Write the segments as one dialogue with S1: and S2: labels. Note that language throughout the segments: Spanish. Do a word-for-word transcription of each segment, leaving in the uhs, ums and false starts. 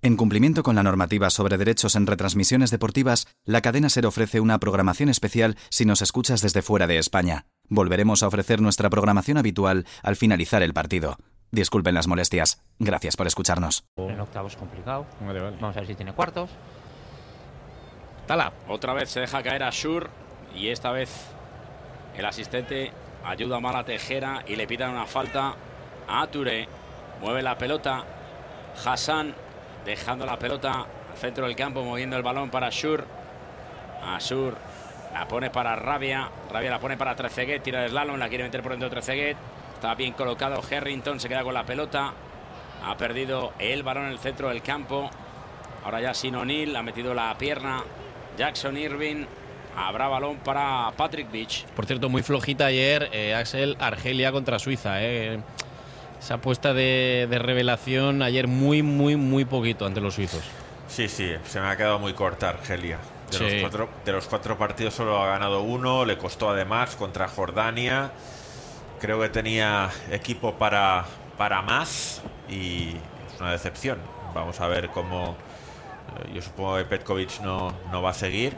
S1: En cumplimiento con la normativa sobre derechos en retransmisiones deportivas, la cadena SER ofrece una programación especial si nos escuchas desde fuera de España. Volveremos a ofrecer nuestra programación habitual al finalizar el partido. Disculpen las molestias. Gracias por escucharnos.
S2: En octavos complicado.
S3: Vale, vale.
S2: Vamos a ver si tiene cuartos.
S3: Tala.
S4: Otra vez se deja caer a Schur y esta vez el asistente ayuda mal a Tejera y le pitan una falta a Touré. Mueve la pelota Hassan, dejando la pelota al centro del campo, moviendo el balón para Schur. A Schur la pone para Rabia. Rabia la pone para Trezeguet, tira el slalom, la quiere meter por dentro de Trezeguet. Está bien colocado Harrington, se queda con la pelota. Ha perdido el balón en el centro del campo. Ahora ya sin O'Neill, ha metido la pierna Jackson Irving. Habrá balón para Patrick Beach.
S3: Por cierto, muy flojita ayer eh, Axel, Argelia contra Suiza. Eh. Esa apuesta de, de revelación ayer muy, muy, muy poquito ante los suizos.
S5: Sí, sí, se me ha quedado muy corta Argelia. De,
S3: sí.
S5: los cuatro, de los cuatro partidos solo ha ganado uno. Le costó además contra Jordania. Creo que tenía equipo para, para más y es una decepción. Vamos a ver cómo... Yo supongo que Petkovic no, no va a seguir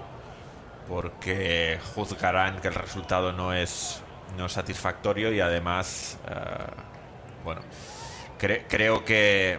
S5: porque juzgarán que el resultado no es, no es satisfactorio y además, uh, bueno, cre creo que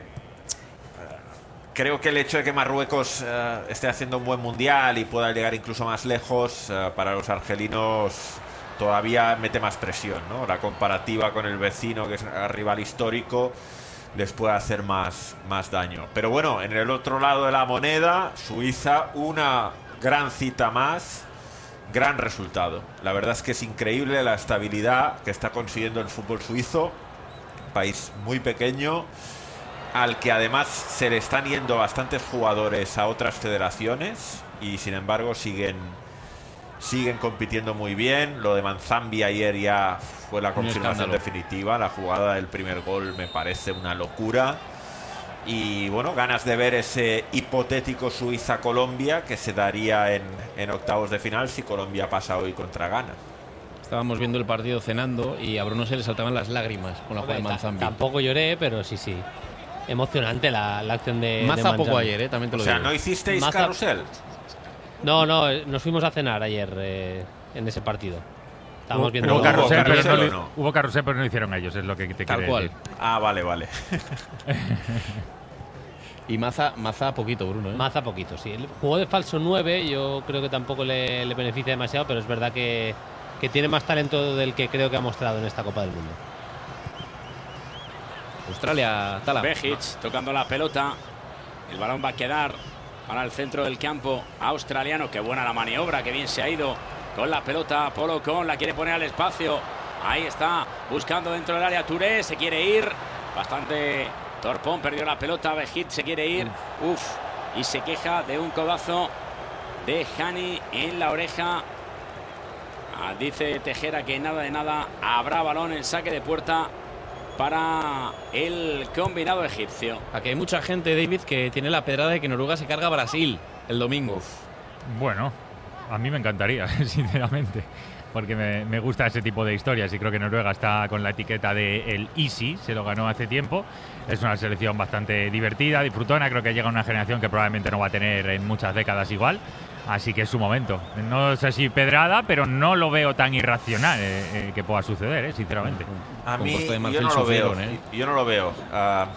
S5: uh, creo que el hecho de que Marruecos uh, esté haciendo un buen mundial y pueda llegar incluso más lejos, uh, para los argelinos todavía mete más presión, ¿no? La comparativa con el vecino, que es el rival histórico, les puede hacer más, más daño. Pero bueno, en el otro lado de la moneda, Suiza, una gran cita más, gran resultado. La verdad es que es increíble la estabilidad que está consiguiendo el fútbol suizo, un país muy pequeño, al que además se le están yendo bastantes jugadores a otras federaciones y sin embargo siguen siguen compitiendo muy bien. Lo de Manzambi ayer ya fue la confirmación definitiva. La jugada del primer gol me parece una locura. Y bueno, ganas de ver ese hipotético Suiza-Colombia que se daría en, en octavos de final si Colombia pasa hoy contra Ghana.
S3: Estábamos viendo el partido cenando y a Bruno se le saltaban las lágrimas con la jugada de Manzambi.
S6: Tampoco lloré, pero sí, sí. Emocionante la, la acción de
S3: Maza
S6: de
S3: poco ayer, eh, también te lo
S5: o sea,
S3: digo.
S5: ¿no hicisteis
S6: Maza...
S5: carrusel?
S6: No, no, nos fuimos a cenar ayer eh, en ese partido. Estábamos
S7: hubo,
S6: viendo
S7: hubo, carrusel,
S5: carrusel,
S7: pero no,
S5: ¿o no?
S7: hubo carrusel, pero no lo hicieron ellos, es lo que te
S3: Tal
S7: quiero
S3: cual.
S7: decir.
S5: Ah, vale, vale.
S3: Y Maza, Maza poquito, Bruno, ¿eh?
S6: Maza poquito, sí. El jugó de falso nueve, yo creo que tampoco le, le beneficia demasiado, pero es verdad que, que tiene más talento del que creo que ha mostrado en esta Copa del Mundo.
S3: Australia, Tala.
S4: Bejic tocando la pelota. El balón va a quedar para el centro del campo australiano. Qué buena la maniobra, qué bien se ha ido con la pelota. Polo Con la quiere poner al espacio. Ahí está, buscando dentro del área Touré. Se quiere ir. Bastante torpón, perdió la pelota. Bejic se quiere ir. Uf, y se queja de un codazo de Hani en la oreja. Ah, dice Tejera que nada de nada. Habrá balón en saque de puerta para el combinado egipcio.
S3: Aquí hay mucha gente, David, que tiene la pedrada de que Noruega se carga a Brasil el domingo. Uf.
S7: Bueno, a mí me encantaría, sinceramente, porque me, me gusta ese tipo de historias y creo que Noruega está con la etiqueta de el easy, se lo ganó hace tiempo. Es una selección bastante divertida, disfrutona, creo que llega una generación que probablemente no va a tener en muchas décadas igual. Así que es su momento. No sé si pedrada, pero no lo veo tan irracional eh, eh, que pueda suceder, eh, sinceramente.
S5: A mí yo no, lo veo, ¿eh? yo no lo veo. Uh,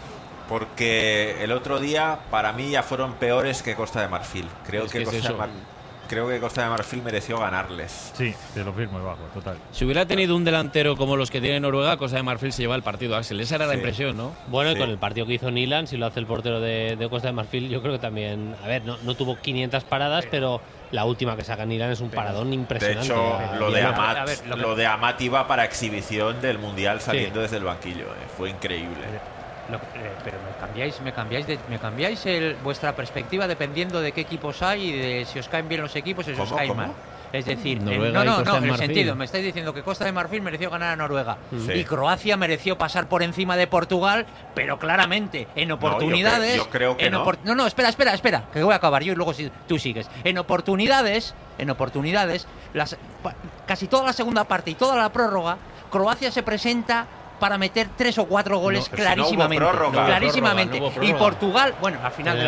S5: porque el otro día para mí ya fueron peores que Costa de Marfil. Creo es que, que Costa de Mar Creo que Costa de Marfil mereció ganarles.
S7: Sí, te lo firmo bajo, total.
S3: Si hubiera tenido un delantero como los que tiene Noruega, Costa de Marfil se lleva el partido, Axel. Esa era
S5: sí.
S3: la impresión, ¿no?
S6: Bueno,
S5: sí.
S6: y con el partido que hizo Nilan, si lo hace el portero de, de Costa de Marfil, yo creo que también... A ver, no, no tuvo quinientas paradas, pero la última que saca Nilan es un paradón impresionante.
S5: De hecho,
S6: a,
S5: lo, de
S6: a,
S5: Amat,
S6: a ver, lo,
S5: lo
S6: que...
S5: de Amat iba para exhibición del Mundial saliendo
S6: sí.
S5: desde el banquillo. Eh. Fue increíble.
S2: Lo, eh, pero me cambiáis, me cambiáis, de, me cambiáis el, vuestra perspectiva dependiendo de qué equipos hay y de si os caen bien los equipos o si os caen mal. Es decir, en, no, no, no, en el sentido, me estáis diciendo que Costa de Marfil mereció ganar a Noruega sí. y Croacia mereció pasar por encima de Portugal, pero claramente en oportunidades.
S5: No, yo, creo, yo creo que
S2: en
S5: no.
S2: No, no, espera, espera, espera, que voy a acabar yo y luego si tú sigues. En oportunidades, en oportunidades, las, casi toda la segunda parte y toda la prórroga, Croacia se presenta para meter tres o cuatro goles
S5: no,
S2: clarísimamente.
S5: Si no hubo prórroga.
S2: clarísimamente.
S3: No hubo prórroga, no hubo prórroga.
S2: Y Portugal, bueno, al final.